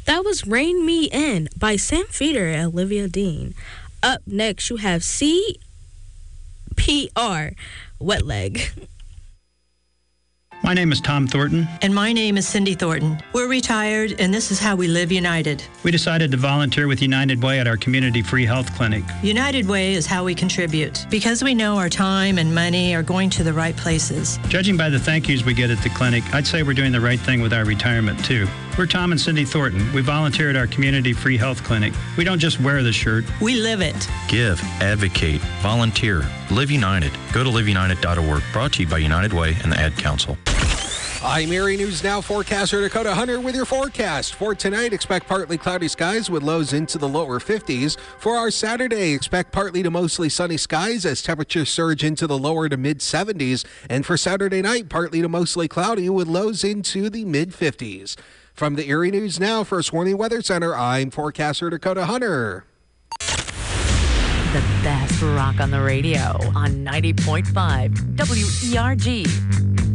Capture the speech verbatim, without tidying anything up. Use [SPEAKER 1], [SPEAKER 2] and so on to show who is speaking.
[SPEAKER 1] That was Rain Me In by Sam Feder and Olivia Dean. Up next, you have C P R, Wet Leg.
[SPEAKER 2] My name is Tom Thornton.
[SPEAKER 3] And my name is Cindy Thornton. We're retired, and this is how we live United.
[SPEAKER 2] We decided to volunteer with United Way at our community free health clinic.
[SPEAKER 3] United Way is how we contribute, because we know our time and money are going to the right places.
[SPEAKER 2] Judging by the thank yous we get at the clinic, I'd say we're doing the right thing with our retirement, too. We're Tom and Cindy Thornton. We volunteer at our community free health clinic. We don't just wear the shirt.
[SPEAKER 3] We live it.
[SPEAKER 4] Give, advocate, volunteer, live United. Go to live united dot org. Brought to you by United Way and the Ad Council.
[SPEAKER 5] I'm Erie News Now forecaster Dakota Hunter with your forecast. For tonight, expect partly cloudy skies with lows into the lower fifties. For our Saturday, expect partly to mostly sunny skies as temperatures surge into the lower to mid seventies. And for Saturday night, partly to mostly cloudy with lows into the mid fifties. From the Erie News Now First Warning Weather Center, I'm forecaster Dakota Hunter.
[SPEAKER 6] The best rock on the radio on ninety point five W E R G.